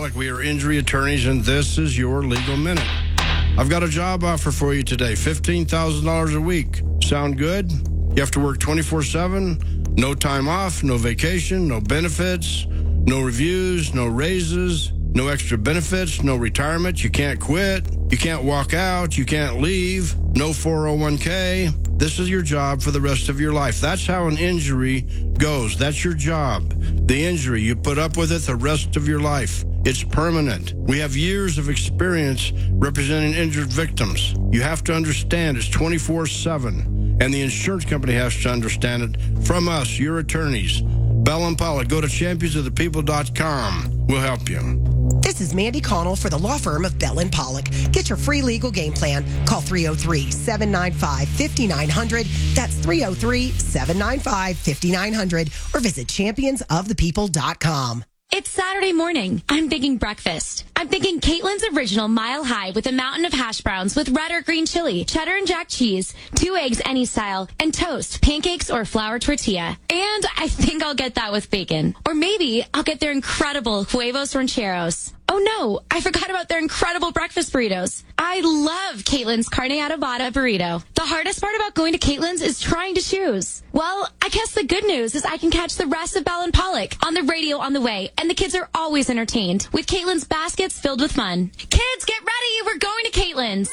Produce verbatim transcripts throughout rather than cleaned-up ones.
Pollock. We are injury attorneys, and this is your Legal Minute. I've got a job offer for you today, fifteen thousand dollars a week. Sound good? You have to work twenty-four seven, no time off, no vacation, no benefits, no reviews, no raises, no extra benefits, no retirement. You can't quit. You can't walk out. You can't leave. No four oh one k. This is your job for the rest of your life. That's how an injury goes. That's your job. The injury, you put up with it the rest of your life. It's permanent. We have years of experience representing injured victims. You have to understand it's twenty-four seven, and the insurance company has to understand it from us, your attorneys. Bell and Pollock, go to champions of the people dot com. We'll help you. This is Mandy Connell for the law firm of Bell and Pollock. Get your free legal game plan. Call three oh three, seven nine five, five nine zero zero. That's three oh three, seven nine five, five nine zero zero. Or visit champions of the people dot com. It's Saturday morning. I'm thinking breakfast. I'm thinking Caitlin's Original Mile High with a mountain of hash browns with red or green chili, cheddar and jack cheese, two eggs any style, and toast, pancakes, or flour tortilla. And I think I'll get that with bacon. Or maybe I'll get their incredible huevos rancheros. Oh no, I forgot about their incredible breakfast burritos. I love Caitlin's carne adobada burrito. The hardest part about going to Caitlin's is trying to choose. Well, I guess the good news is I can catch the rest of Bell and Pollock on the radio on the way, and the kids are always entertained with Caitlin's baskets filled with fun. Kids, get ready, we're going to Caitlin's.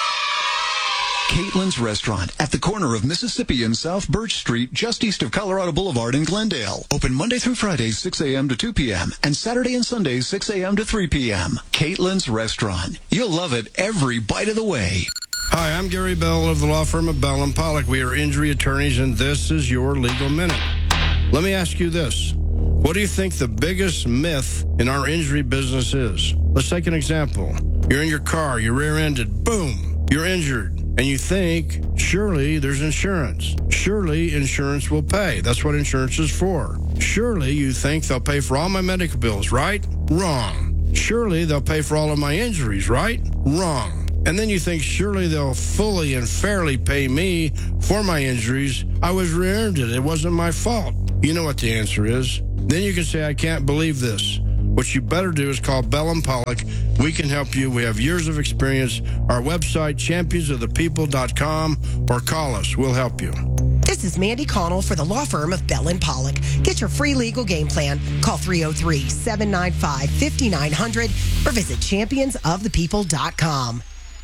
Caitlin's Restaurant at the corner of Mississippi and South Birch Street, just east of Colorado Boulevard in Glendale. Open Monday through Friday, six a.m. to two p.m. and Saturday and Sunday, six a.m. to three p.m. Caitlin's Restaurant. You'll love it every bite of the way. Hi, I'm Gary Bell of the law firm of Bell and Pollock. We are injury attorneys, and this is your Legal Minute. Let me ask you this. What do you think the biggest myth in our injury business is? Let's take an example. You're in your car, you're rear-ended, boom, you're injured. And you think, surely there's insurance. Surely insurance will pay. That's what insurance is for. Surely you think they'll pay for all my medical bills, right? Wrong. Surely they'll pay for all of my injuries, right? Wrong. And then you think, surely they'll fully and fairly pay me for my injuries. I was rear-ended. It wasn't my fault. You know what the answer is. Then you can say, I can't believe this. What you better do is call Bell and Pollock. We can help you. We have years of experience. Our website, champions of the people dot com, or call us. We'll help you. This is Mandy Connell for the law firm of Bell and Pollock. Get your free legal game plan. Call three oh three, seven nine five, five nine zero zero or visit champions of the people dot com.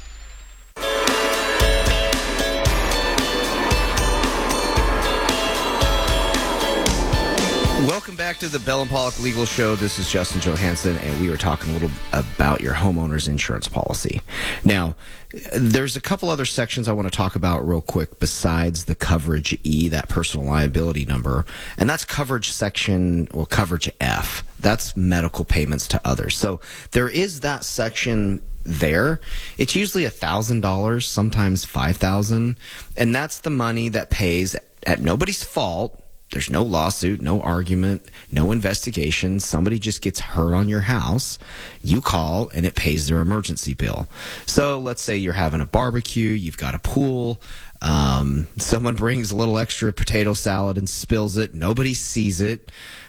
Welcome back to the Bell and Pollock Legal Show. This is Justin Johansson, and we were talking a little about your homeowner's insurance policy. Now, there's a couple other sections I want to talk about real quick besides the coverage E, that personal liability number, and that's coverage section, or coverage F. That's medical payments to others. So there is that section there. It's usually one thousand dollars, sometimes five thousand dollars, and that's the money that pays at nobody's fault. There's no lawsuit, no argument, no investigation. Somebody just gets hurt on your house. You call, and it pays their emergency bill. So let's say you're having a barbecue, you've got a pool, um, someone brings a little extra potato salad and spills it. Nobody sees it.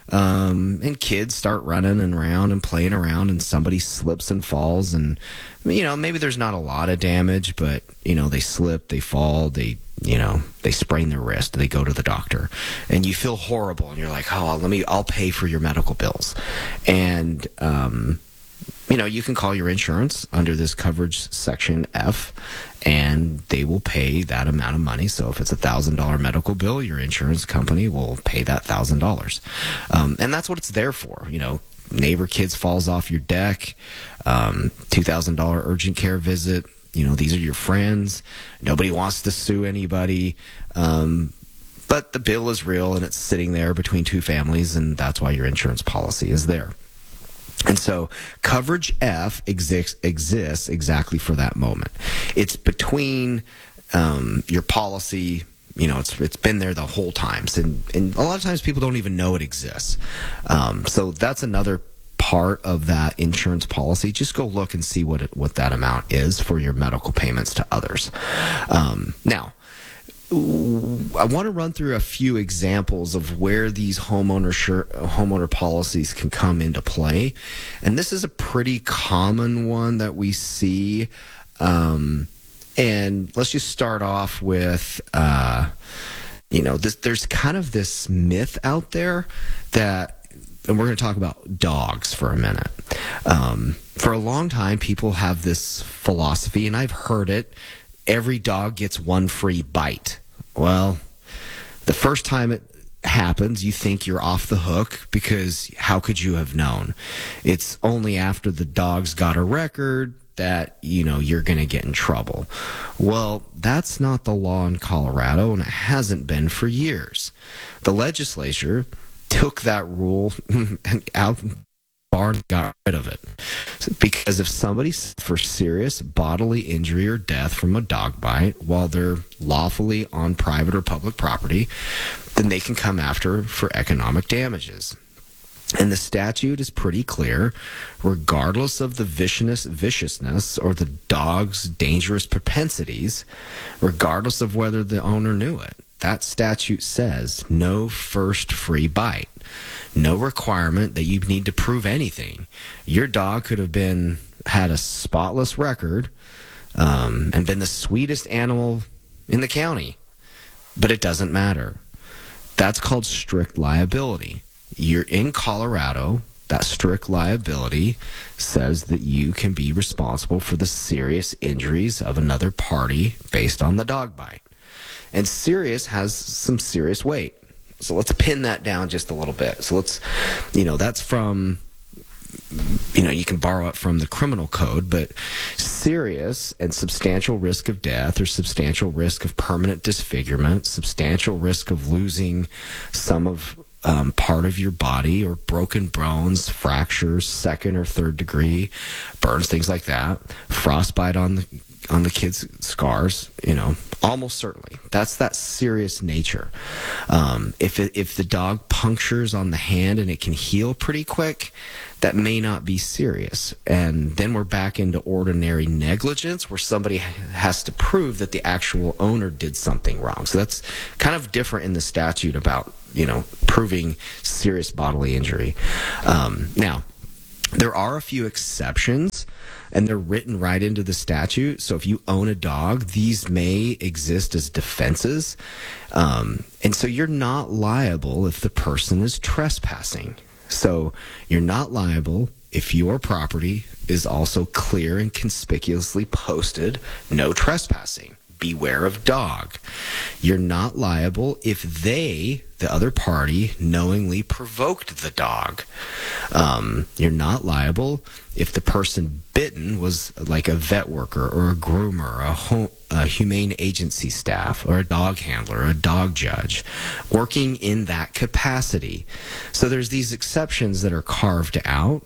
Um, and kids start running and around and playing around, and somebody slips and falls. And, you know, maybe there's not a lot of damage, but, you know, they slip, they fall, they you know, they sprain their wrist, they go to the doctor, and you feel horrible, and you're like, oh, let me, I'll pay for your medical bills. And, um, you know, you can call your insurance under this coverage section F, and they will pay that amount of money. So if it's a one thousand dollars medical bill, your insurance company will pay that one thousand dollars. Um, and that's what it's there for, you know. Neighbor kids falls off your deck, um, two thousand dollars urgent care visit. You know, these are your friends. Nobody wants to sue anybody. Um, but the bill is real, and it's sitting there between two families, and that's why your insurance policy is there. And so coverage F exists, exists exactly for that moment. It's between um, your policy. You know, it's it's been there the whole time. And, and a lot of times people don't even know it exists. Um, so that's another part of that insurance policy. Just go look and see what it, what that amount is for your medical payments to others. Um, now, I want to run through a few examples of where these homeowner shir- homeowner policies can come into play. And this is a pretty common one that we see. Um, and let's just start off with, uh, you know, this, there's kind of this myth out there that, and we're going to talk about dogs for a minute. Um, for a long time, people have this philosophy, and I've heard it, every dog gets one free bite. Well, the first time it happens, you think you're off the hook because how could you have known? It's only after the dog's got a record that, you know, you're going to get in trouble. Well, that's not the law in Colorado, and it hasn't been for years. The legislature took that rule out and got rid of it. Because if somebody for serious bodily injury or death from a dog bite while they're lawfully on private or public property, then they can come after for economic damages. And the statute is pretty clear, regardless of the viciousness, viciousness or the dog's dangerous propensities, regardless of whether the owner knew it. That statute says no first free bite. No requirement that you need to prove anything. Your dog could have been had a spotless record um, and been the sweetest animal in the county, but it doesn't matter. That's called strict liability. You're in Colorado. That strict liability says that you can be responsible for the serious injuries of another party based on the dog bite. And serious has some serious weight. So let's pin that down just a little bit. So let's, you know, that's from, you know, you can borrow it from the criminal code, but serious and substantial risk of death or substantial risk of permanent disfigurement, substantial risk of losing some of um, part of your body or broken bones, fractures, second or third degree, burns, things like that, frostbite on the on the kid's scars, you know, almost certainly. That's that serious nature. Um, if it, if the dog punctures on the hand and it can heal pretty quick, that may not be serious. And then we're back into ordinary negligence where somebody has to prove that the actual owner did something wrong. So that's kind of different in the statute about, you know, proving serious bodily injury. Um, now, there are a few exceptions, and they're written right into the statute. So if you own a dog, these may exist as defenses. Um, and so you're not liable if the person is trespassing. So you're not liable if your property is also clear and conspicuously posted, no trespassing. Beware of dog. You're not liable if they, the other party, knowingly provoked the dog. Um, you're not liable if the person bitten was like a vet worker or a groomer, a, home, a humane agency staff, or a dog handler, or a dog judge, working in that capacity. So there's these exceptions that are carved out.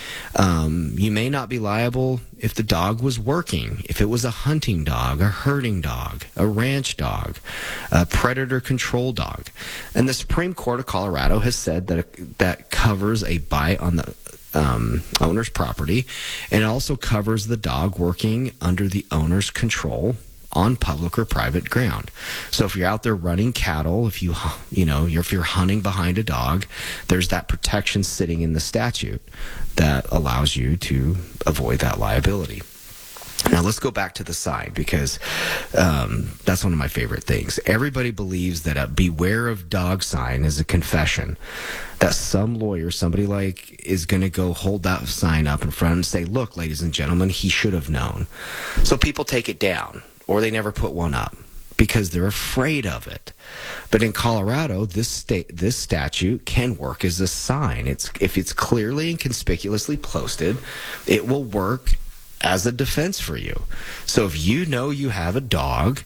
Um, you may not be liable if the dog was working, if it was a hunting dog, a herding dog, a ranch dog, a predator control dog. And the Supreme Court of Colorado has said that that covers a bite on the um, owner's property, and it also covers the dog working under the owner's control on public or private ground. So if you're out there running cattle, if you you know you're, if you're hunting behind a dog, there's that protection sitting in the statute that allows you to avoid that liability. Now let's go back to the sign, because um, that's one of my favorite things. Everybody believes that a beware of dog sign is a confession, that some lawyer, somebody like, is going to go hold that sign up in front and say, look, ladies and gentlemen, he should have known. So people take it down, or they never put one up because they're afraid of it. But in Colorado, this state, this statute can work as a sign. It's if it's clearly and conspicuously posted, it will work as a defense for you. So if you know you have a dog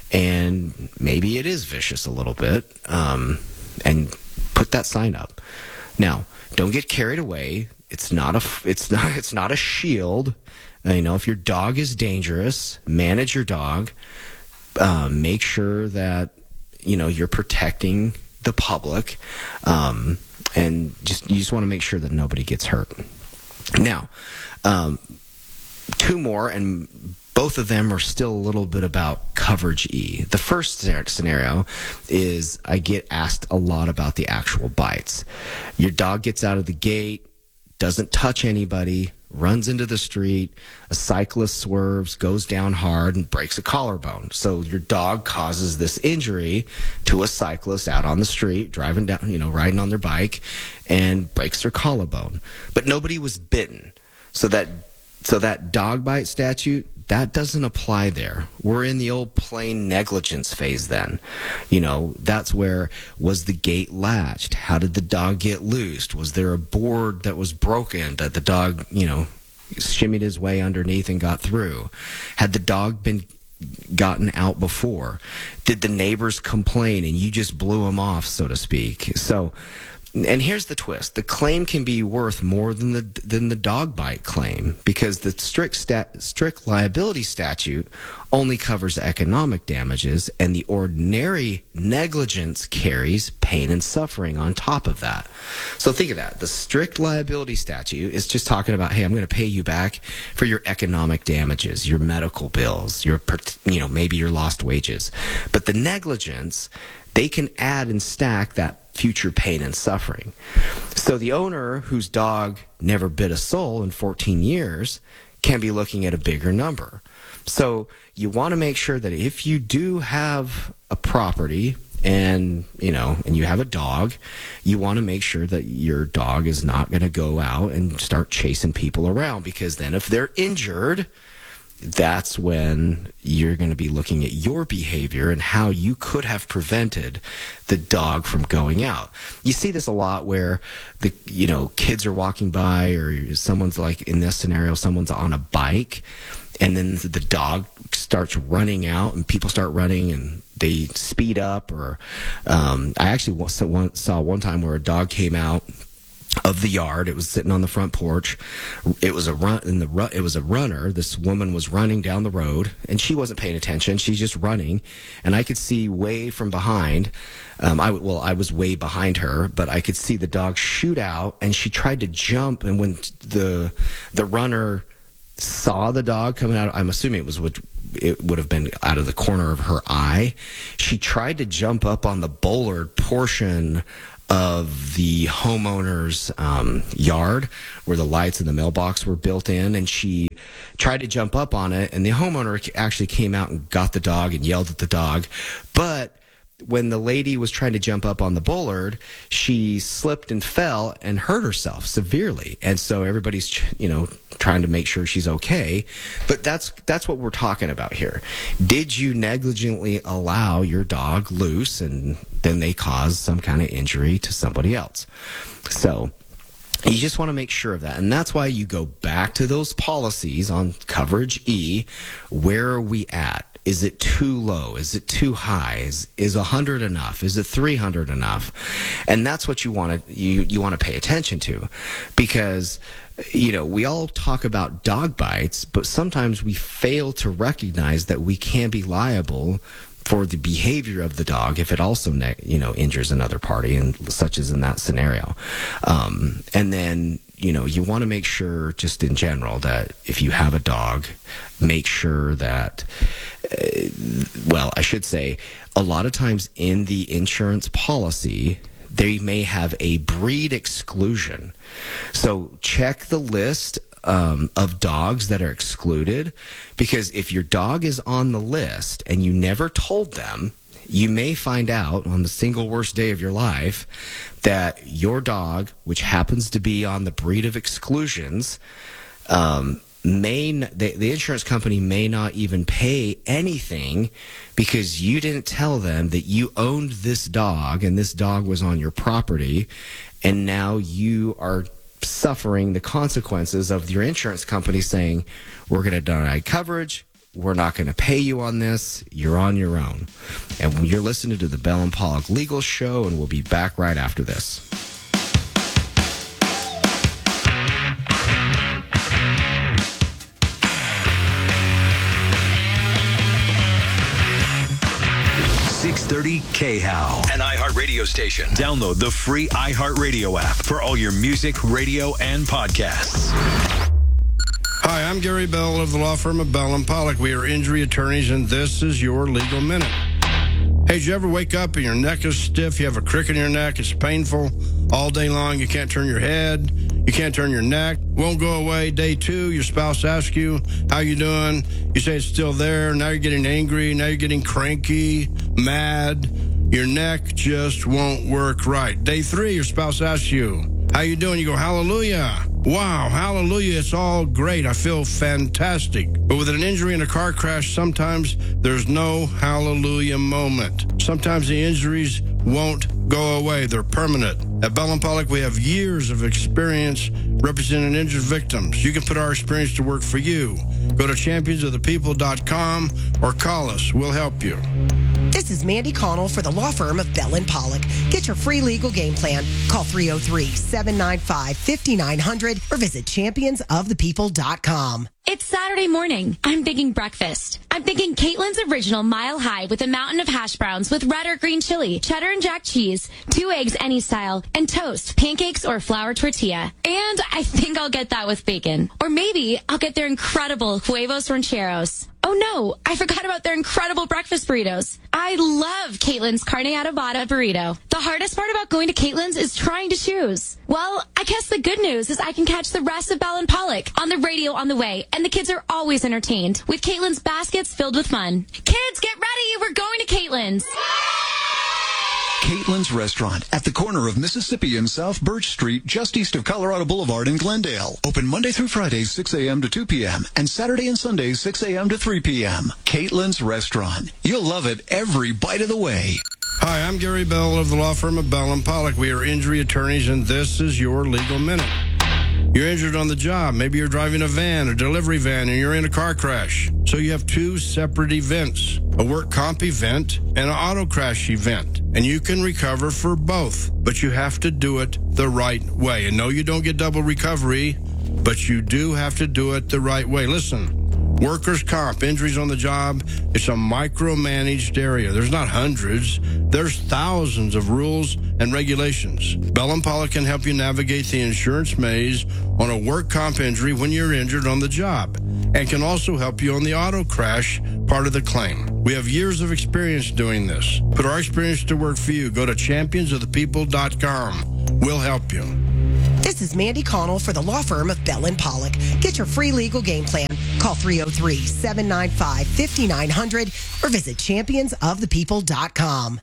and maybe it is vicious a little bit, um, and put that sign up. Now, don't get carried away. It's not a it's not it's not a shield. Uh, you know, if your dog is dangerous, manage your dog. Uh, make sure that, you know, you're protecting the public, um, and just you just want to make sure that nobody gets hurt. Now, um, two more, and both of them are still a little bit about coverage E. The first scenario is I get asked a lot about the actual bites. Your dog gets out of the gate, doesn't touch anybody, runs into the street, a cyclist swerves, goes down hard, and breaks a collarbone. So your dog causes this injury to a cyclist out on the street, driving down, you know, riding on their bike, and breaks their collarbone. But nobody was bitten. So that so that dog bite statute, that doesn't apply there. We're in the old plain negligence phase then. You know, that's where, was the gate latched? How did the dog get loosed? Was there a board that was broken that the dog, you know, shimmied his way underneath and got through? Had the dog been gotten out before? Did the neighbors complain and you just blew them off, so to speak? So, and here's the twist. The claim can be worth more than the than the dog bite claim, because the strict stat, strict liability statute only covers economic damages, and the ordinary negligence carries pain and suffering on top of that. So think of that. The strict liability statute is just talking about, hey, I'm going to pay you back for your economic damages, your medical bills, your, you know, maybe your lost wages. But the negligence, they can add and stack that future pain and suffering. So the owner whose dog never bit a soul in fourteen years can be looking at a bigger number. So you want to make sure that if you do have a property and, you know, and you have a dog, you want to make sure that your dog is not going to go out and start chasing people around, because then if they're injured, that's when you're going to be looking at your behavior and how you could have prevented the dog from going out. You see this a lot where the, you know, kids are walking by, or someone's like, in this scenario, someone's on a bike, and then the dog starts running out and people start running and they speed up. Or um, I actually saw one time where a dog came out of the yard. It was sitting on the front porch. It was a run in the run. It was a runner. This woman was running down the road, and she wasn't paying attention. She's just running, and I could see way from behind. Um, I well, I was way behind her, but I could see the dog shoot out, and she tried to jump. And when the the runner saw the dog coming out, I'm assuming it was what it would have been out of the corner of her eye, she tried to jump up on the bollard portion of the homeowner's um, yard where the lights in the mailbox were built in, and she tried to jump up on it, and the homeowner actually came out and got the dog and yelled at the dog. But when the lady was trying to jump up on the bollard, she slipped and fell and hurt herself severely. And so everybody's, you know, trying to make sure she's okay. But that's that's what we're talking about here. Did you negligently allow your dog loose, and then they cause some kind of injury to somebody else? So you just want to make sure of that. And that's why you go back to those policies on coverage E. Where are we at? Is it too low? Is it too high? Is is one hundred enough? Is it three hundred enough? And that's what you want to you you want to pay attention to, because you know, we all talk about dog bites, but sometimes we fail to recognize that we can be liable for the behavior of the dog if it also, ne- you know, injures another party, and such as in that scenario. Um, and then, you know, you want to make sure, just in general, that if you have a dog, make sure that, uh, well, I should say, a lot of times in the insurance policy, they may have a breed exclusion. So check the list um, of dogs that are excluded, because if your dog is on the list and you never told them, you may find out on the single worst day of your life that your dog, which happens to be on the breed of exclusions, um, may n- the, the insurance company may not even pay anything because you didn't tell them that you owned this dog and this dog was on your property, and now you are suffering the consequences of your insurance company saying, we're going to deny coverage, we're not going to pay you on this, you're on your own. And you're listening to the Bell and Pollock Legal Show, and we'll be back right after this. six thirty K H O W, an iHeart radio station. Download the free iHeart Radio app for all your music, radio, and podcasts. Hi, I'm Gary Bell of the law firm of Bell and Pollock. We are injury attorneys, and this is your legal minute. Hey, did you ever wake up and your neck is stiff? You have a crick in your neck. It's painful all day long. You can't turn your head. You can't turn your neck. Won't go away. Day two, your spouse asks you, how you doing? You say it's still there. Now you're getting angry. Now you're getting cranky, mad. Your neck just won't work right. Day three, your spouse asks you, how you doing? You go, hallelujah. Wow, hallelujah, it's all great. I feel fantastic. But with an injury in a car crash, sometimes there's no hallelujah moment. Sometimes the injuries won't go away. They're permanent. At Bell and Pollock, we have years of experience representing injured victims. You can put our experience to work for you. Go to champions of the people dot com or call us. We'll help you. This is Mandy Connell for the law firm of Bell and Pollock. Get your free legal game plan. Call three oh three, seven nine five, five nine zero zero or visit champions of the people dot com. It's Saturday morning. I'm thinking breakfast. I'm thinking Caitlin's Original Mile High with a mountain of hash browns with red or green chili, cheddar and jack cheese, two eggs any style, and toast, pancakes, or flour tortilla. And I think I'll get that with bacon. Or maybe I'll get their incredible huevos rancheros. Oh no, I forgot about their incredible breakfast burritos. I love Caitlin's carne adobada burrito. The hardest part about going to Caitlin's is trying to choose. Well, I guess the good news is I can catch the rest of Bell and Pollock on the radio on the way, and the kids are always entertained with Caitlin's baskets filled with fun. Kids, get ready, we're going to Caitlin's. Caitlin's Restaurant at the corner of Mississippi and South Birch Street, just east of Colorado Boulevard in Glendale. Open Monday through Friday, six a.m. to two p.m. and Saturday and Sunday, six a.m. to three p.m. Caitlin's Restaurant. You'll love it every bite of the way. Hi, I'm Gary Bell of the law firm of Bell and Pollock. We are injury attorneys, and this is your legal minute. You're injured on the job. Maybe you're driving a van, a delivery van, and you're in a car crash. So you have two separate events, a work comp event and an auto crash event. And you can recover for both, but you have to do it the right way. And no, you don't get double recovery, but you do have to do it the right way. Listen. Workers' comp, injuries on the job, it's a micromanaged area. There's not hundreds. There's thousands of rules and regulations. Bell and Pollock can help you navigate the insurance maze on a work comp injury when you're injured on the job, and can also help you on the auto crash part of the claim. We have years of experience doing this. Put our experience to work for you. Go to champions of the people dot com. We'll help you. This is Mandy Connell for the law firm of Bell and Pollock. Get your free legal game plan. Call three oh three, seven nine five, five nine zero zero or visit champions of the people dot com.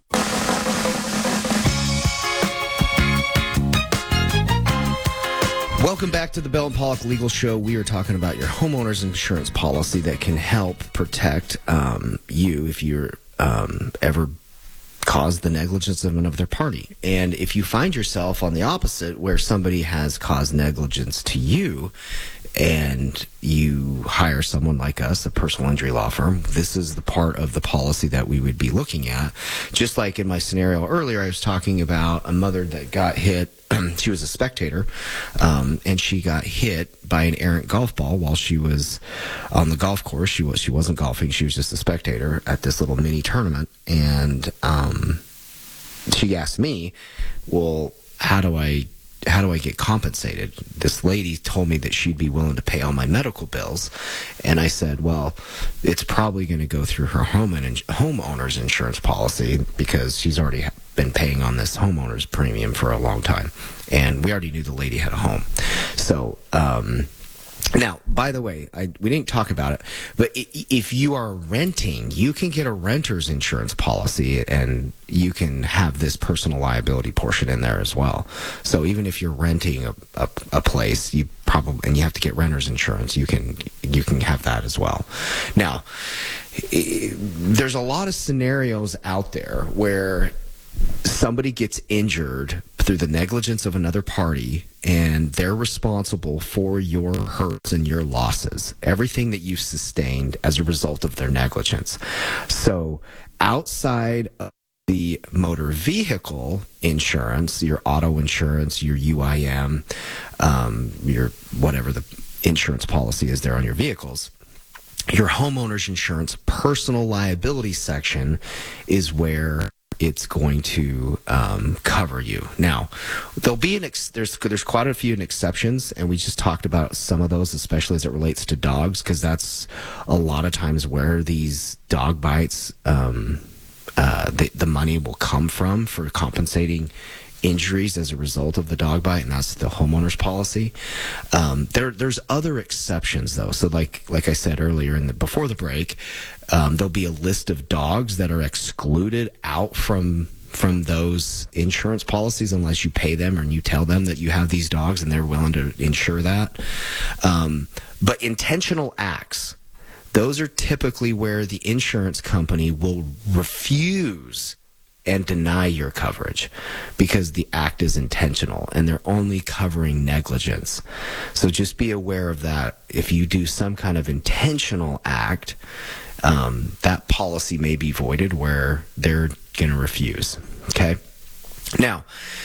Welcome back to the Bell and Pollock Legal Show. We are talking about your homeowner's insurance policy that can help protect um, you if you're um, ever caused the negligence of another party. And if you find yourself on the opposite, where somebody has caused negligence to you, and you hire someone like us, a personal injury law firm, this is the part of the policy that we would be looking at. Just like in my scenario earlier, I was talking about a mother that got hit. She was a spectator, um, and she got hit by an errant golf ball while she was on the golf course. She was she wasn't golfing; she was just a spectator at this little mini tournament. And um, she asked me, "Well, how do I?" How do I get compensated? This lady told me that she'd be willing to pay all my medical bills. And I said, well, it's probably going to go through her home and homeowner's insurance policy, because she's already been paying on this homeowner's premium for a long time. And we already knew the lady had a home. So, um, now, by the way, I, we didn't talk about it, but if you are renting, you can get a renter's insurance policy, and you can have this personal liability portion in there as well. So even if you're renting a, a, a place, you probably and you have to get renter's insurance, you can you can have that as well. Now, there's a lot of scenarios out there where somebody gets injured through the negligence of another party, and they're responsible for your hurts and your losses, everything that you sustained as a result of their negligence. So outside of the motor vehicle insurance, your auto insurance, your U I M, um, your whatever the insurance policy is there on your vehicles, your homeowner's insurance personal liability section is where it's going to um, cover you. Now, there'll be an ex- there's there's quite a few exceptions, and we just talked about some of those, especially as it relates to dogs, because that's a lot of times where these dog bites, um, uh, the, the money will come from for compensating injuries as a result of the dog bite, and that's the homeowner's policy. Um, there, there's other exceptions though. So, like like I said earlier in the before the break, um, there'll be a list of dogs that are excluded out from from those insurance policies unless you pay them and you tell them that you have these dogs and they're willing to insure that. Um, but intentional acts, those are typically where the insurance company will refuse and deny your coverage because the act is intentional and they're only covering negligence. So just be aware of that. If you do some kind of intentional act, um, that policy may be voided where they're going to refuse. Okay. Now,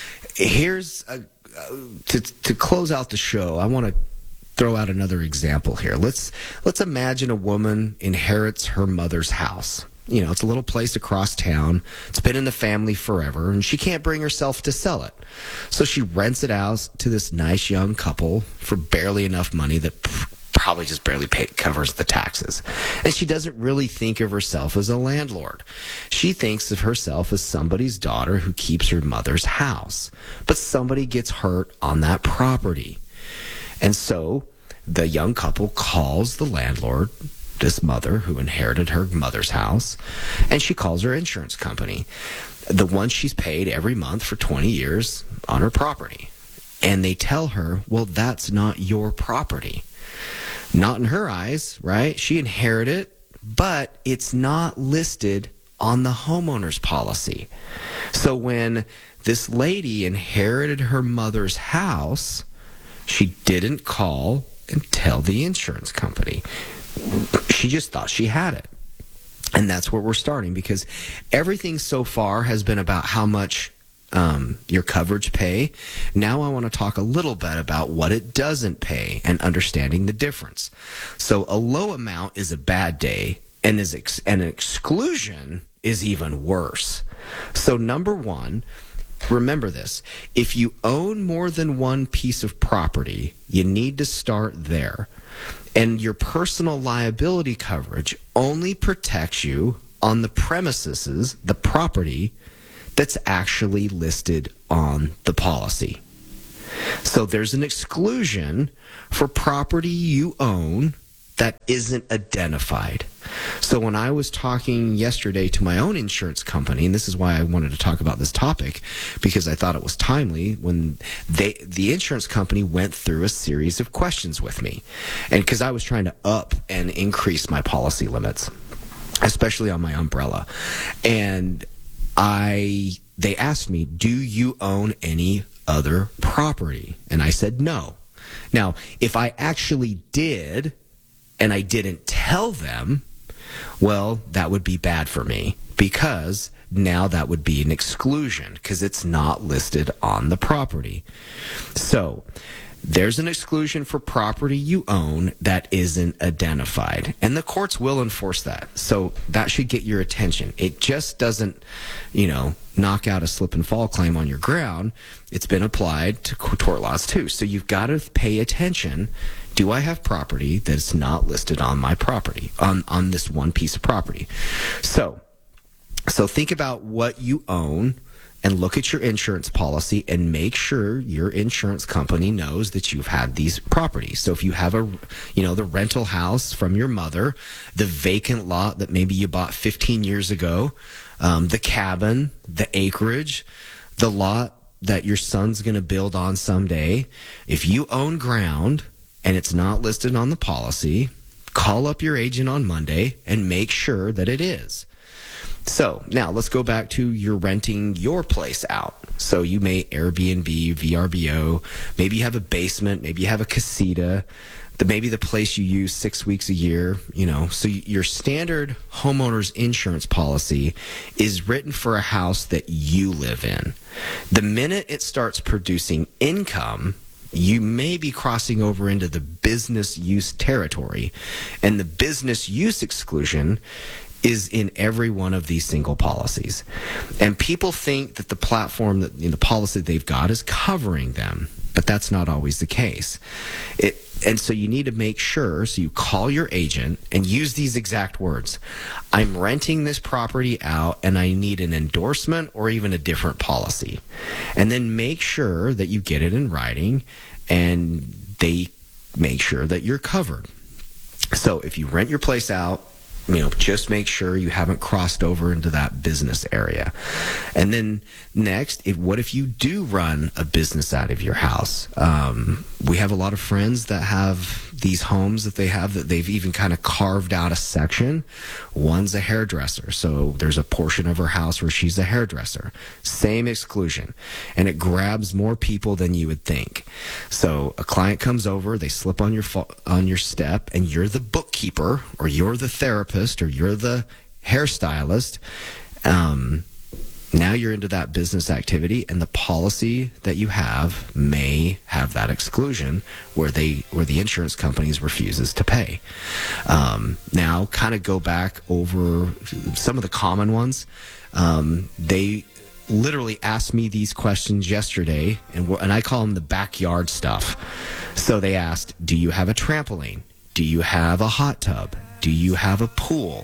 here's a, uh, to to close out the show. I want to throw out another example here. Let's let's imagine a woman inherits her mother's house. You know, it's a little place across town. It's been in the family forever, and she can't bring herself to sell it. So she rents it out to this nice young couple for barely enough money that probably just barely pay, covers the taxes. And she doesn't really think of herself as a landlord. She thinks of herself as somebody's daughter who keeps her mother's house. But somebody gets hurt on that property. And so the young couple calls the landlord, this mother who inherited her mother's house, and she calls her insurance company, the one she's paid every month for twenty years on her property. And they tell her, well, that's not your property. Not in her eyes, right? She inherited it, but it's not listed on the homeowner's policy. So when this lady inherited her mother's house, she didn't call and tell the insurance company. She just thought she had it. And that's where we're starting, because everything so far has been about how much um, your coverage pay. Now I want to talk a little bit about what it doesn't pay and understanding the difference. So a low amount is a bad day, and is ex- and an exclusion is even worse. So number one, remember this. If you own more than one piece of property, you need to start there. And your personal liability coverage only protects you on the premises, the property that's actually listed on the policy. So there's an exclusion for property you own that isn't identified. So when I was talking yesterday to my own insurance company, and this is why I wanted to talk about this topic, because I thought it was timely, when they the insurance company went through a series of questions with me. And because I was trying to up and increase my policy limits, especially on my umbrella. And I they asked me, do you own any other property? And I said no. Now, if I actually did, and I didn't tell them, well, that would be bad for me, because now that would be an exclusion because it's not listed on the property. So there's an exclusion for property you own that isn't identified, and the courts will enforce that. So that should get your attention. It just doesn't, you know, knock out a slip and fall claim on your ground. It's been applied to tort laws too. So you've got to pay attention. Do I have property that's not listed on my property, on, on this one piece of property? So, so think about what you own and look at your insurance policy and make sure your insurance company knows that you've had these properties. So if you have a, you know, the rental house from your mother, the vacant lot that maybe you bought fifteen years ago, um, the cabin, the acreage, the lot that your son's going to build on someday, if you own ground and it's not listed on the policy, call up your agent on Monday and make sure that it is. So now let's go back to you're renting your place out. So you may Airbnb, V R B O, maybe you have a basement, maybe you have a casita, the, maybe the place you use six weeks a year, you know. So your standard homeowner's insurance policy is written for a house that you live in. The minute it starts producing income, you may be crossing over into the business use territory. And the business use exclusion is in every one of these single policies. And people think that the platform, that you know, the policy they've got is covering them, but that's not always the case. It, and so you need to make sure, so you call your agent and use these exact words. I'm renting this property out and I need an endorsement or even a different policy. And then make sure that you get it in writing and they make sure that you're covered. So if you rent your place out, you know, just make sure you haven't crossed over into that business area. And then next, if, what if you do run a business out of your house? Um, we have a lot of friends that have these homes that they have that they've even kind of carved out a section. One's a hairdresser, so there's a portion of her house where she's a hairdresser. Same exclusion. And it grabs more people than you would think. So a client comes over, they slip on your fo- on your step, and you're the bookkeeper, or you're the therapist, or you're the hairstylist. Um, now you're into that business activity, and the policy that you have may have that exclusion where they where the insurance companies refuses to pay. Um, now, kind of go back over some of the common ones. Um, they literally asked me these questions yesterday, and and I call them the backyard stuff. So they asked, do you have a trampoline? Do you have a hot tub? Do you have a pool?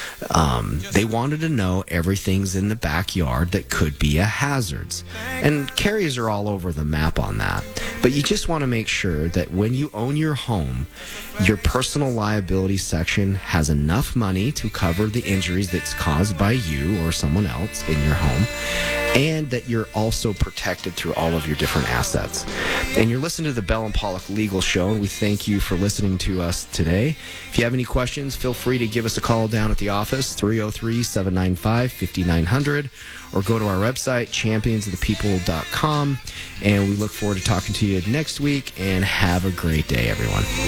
Um, they wanted to know everything's in the backyard that could be a hazards. And carriers are all over the map on that. But you just want to make sure that when you own your home, your personal liability section has enough money to cover the injuries that's caused by you or someone else in your home, and that you're also protected through all of your different assets. And you're listening to the Bell and Pollock Legal Show, and we thank you for listening to us today. If you have any questions, feel free to give us a call down at the office, three oh three, seven nine five, five nine zero zero, or go to our website, champions of the people dot com. And we look forward to talking to you next week, and have a great day, everyone.